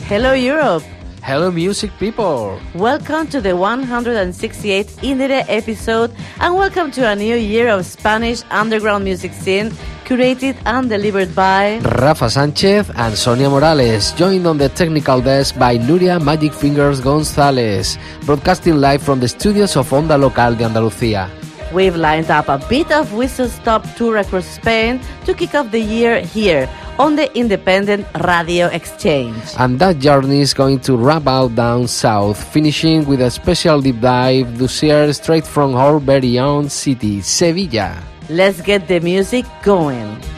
Hello Europe! Hello music people! Welcome to the 168th Indire episode and welcome to a new year of Spanish underground music scene curated and delivered by Rafa Sanchez and Sonia Morales, joined on the technical desk by Nuria Magic Fingers González, broadcasting live from the studios of Onda Local de Andalucía. We've lined up a bit of Whistle Stop tour across Spain to kick off the year here on the independent Radio Exchange. And that journey is going to wrap out down south, finishing with a special deep dive dossier straight from our very own city, Sevilla. Let's get the music going.